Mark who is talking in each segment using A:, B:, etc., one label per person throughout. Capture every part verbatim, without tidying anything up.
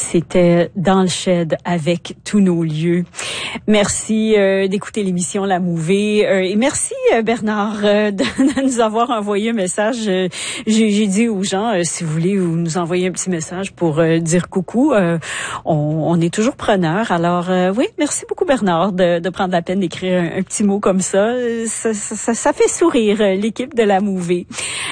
A: C'était Dans le Shed avec tous nos lieux. Merci euh, d'écouter l'émission La Mouvée euh, et merci euh, Bernard euh, de, de nous avoir envoyé un message. Euh, j'ai, j'ai dit aux gens, euh, si vous voulez, vous nous envoyer un petit message pour euh, dire coucou. Euh, on, on est toujours preneurs. Alors euh, oui, merci beaucoup Bernard de, de prendre la peine d'écrire un, un petit mot comme ça. Ça, ça, ça fait sourire l'équipe de La Mouvée.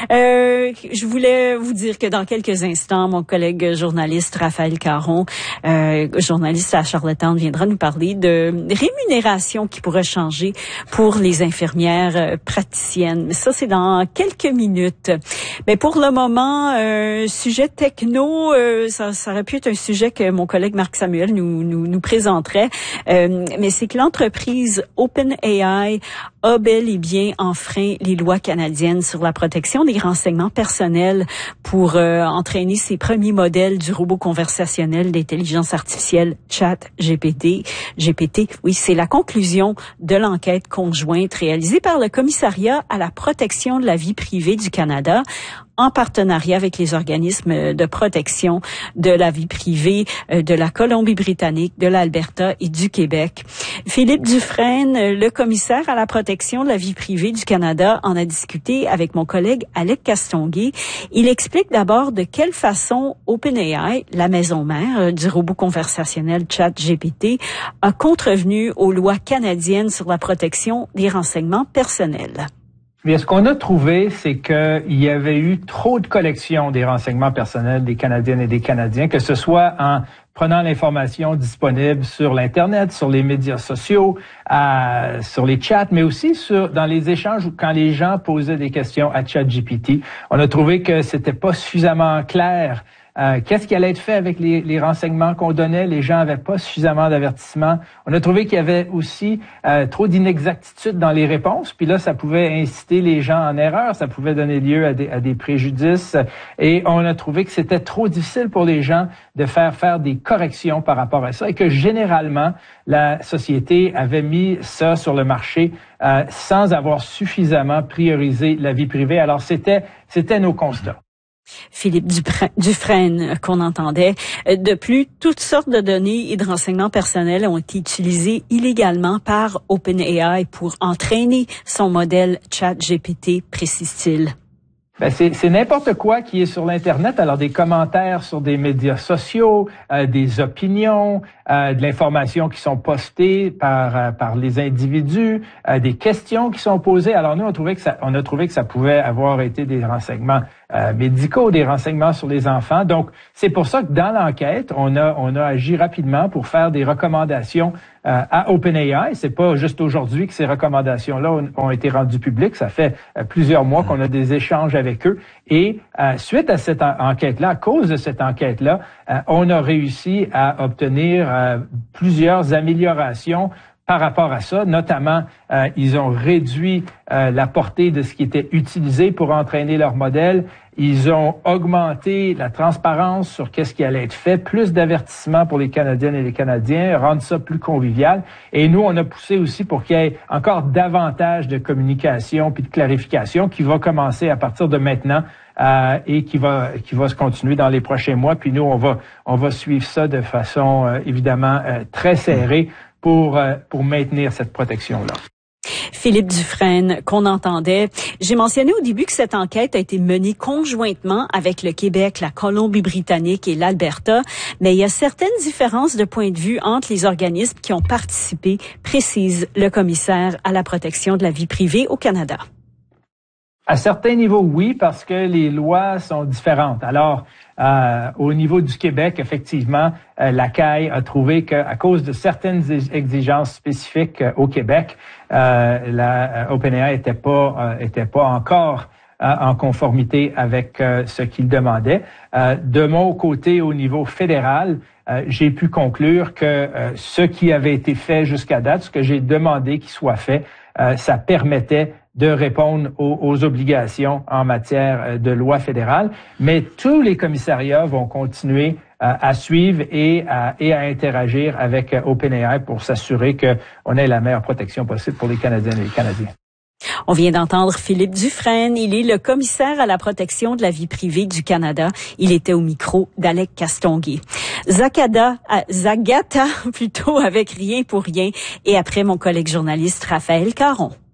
A: Euh, je voulais vous dire que dans quelques instants, mon collègue journaliste Raphaël Caron, euh, journaliste à Charlottetown, viendra nous parler de rémunération qui pourrait changer pour les infirmières euh, praticiennes. Mais ça, c'est dans quelques minutes. Mais pour le moment, euh, sujet techno, euh, ça, ça aurait pu être un sujet que mon collègue Marc Samuel nous, nous, nous présenterait. Euh, mais c'est que l'entreprise OpenAI a bel et bien enfreint les lois canadiennes sur la protection des renseignements personnels pour euh, entraîner ses premiers modèles du robot conversationnel d'intelligence artificielle ChatGPT. G P T, oui, c'est la conclusion de l'enquête conjointe réalisée par le Commissariat à la protection de la vie privée du Canada en partenariat avec les organismes de protection de la vie privée de la Colombie-Britannique, de l'Alberta et du Québec. Philippe Dufresne, le commissaire à la protection de la vie privée du Canada, en a discuté avec mon collègue Alec Castonguay. Il explique d'abord de quelle façon OpenAI, la maison mère du robot conversationnel ChatGPT, a contrevenu aux lois canadiennes sur la protection des renseignements personnels.
B: Bien, ce qu'on a trouvé, c'est qu'il y avait eu trop de collections des renseignements personnels des Canadiennes et des Canadiens, que ce soit en prenant l'information disponible sur l'Internet, sur les médias sociaux, euh, sur les chats, mais aussi sur dans les échanges où quand les gens posaient des questions à ChatGPT. On a trouvé que c'était pas suffisamment clair. Euh, qu'est-ce qui allait être fait avec les, les renseignements qu'on donnait? Les gens n'avaient pas suffisamment d'avertissements. On a trouvé qu'il y avait aussi euh, trop d'inexactitudes dans les réponses. Puis là, ça pouvait inciter les gens en erreur. Ça pouvait donner lieu à des, à des préjudices. Et on a trouvé que c'était trop difficile pour les gens de faire faire des corrections par rapport à ça. Et que généralement, la société avait mis ça sur le marché euh, sans avoir suffisamment priorisé la vie privée. Alors, c'était, c'était nos constats.
A: Philippe Dufresne, qu'on entendait. De plus, toutes sortes de données et de renseignements personnels ont été utilisés illégalement par OpenAI pour entraîner son modèle ChatGPT, précise-t-il.
B: Ben c'est, c'est n'importe quoi qui est sur l'Internet. Alors, des commentaires sur des médias sociaux, euh, des opinions, euh, de l'information qui sont postées par euh, par les individus, euh, des questions qui sont posées. Alors, nous, on trouvait que ça, on a trouvé que ça pouvait avoir été des renseignements euh, médicaux, des renseignements sur les enfants. Donc, c'est pour ça que dans l'enquête, on a on a agi rapidement pour faire des recommandations euh, à OpenAI. C'est pas juste aujourd'hui que ces recommandations-là ont, ont été rendues publiques. Ça fait euh, plusieurs mois qu'on a des échanges avec eux. Et euh, suite à cette en- enquête-là, à cause de cette enquête-là, euh, on a réussi à obtenir euh, plusieurs améliorations par rapport à ça. Notamment, euh, ils ont réduit euh, la portée de ce qui était utilisé pour entraîner leur modèle. Ils ont augmenté la transparence sur qu'est-ce qui allait être fait, plus d'avertissements pour les Canadiennes et les Canadiens, rendre ça plus convivial. Et nous, on a poussé aussi pour qu'il y ait encore davantage de communication puis de clarification qui va commencer à partir de maintenant euh, et qui va qui va se continuer dans les prochains mois. Puis nous, on va on va suivre ça de façon euh, évidemment euh, très serrée pour euh, pour maintenir cette protection-là.
A: Philippe Dufresne, qu'on entendait. J'ai mentionné au début que cette enquête a été menée conjointement avec le Québec, la Colombie-Britannique et l'Alberta, mais il y a certaines différences de point de vue entre les organismes qui ont participé, précise le commissaire à la protection de la vie privée au Canada.
B: À certains niveaux, oui, parce que les lois sont différentes. Alors, euh, au niveau du Québec, effectivement, euh, la C A I a trouvé qu'à cause de certaines exigences spécifiques euh, au Québec, euh, la euh, OpenAI était pas euh, était pas encore euh, en conformité avec euh, ce qu'il demandait. Euh, de mon côté, au niveau fédéral, euh, j'ai pu conclure que euh, ce qui avait été fait jusqu'à date, ce que j'ai demandé qu'il soit fait, euh, ça permettait de répondre aux, aux obligations en matière de loi fédérale, mais tous les commissariats vont continuer euh, à suivre et à, et à interagir avec OpenAI pour s'assurer qu'on ait la meilleure protection possible pour les Canadiennes et les Canadiens.
A: On vient d'entendre Philippe Dufresne. Il est le commissaire à la protection de la vie privée du Canada. Il était au micro d'Alec Castonguay. Zakada, Zagata plutôt, avec Rien pour rien. Et après, mon collègue journaliste Raphaël Caron.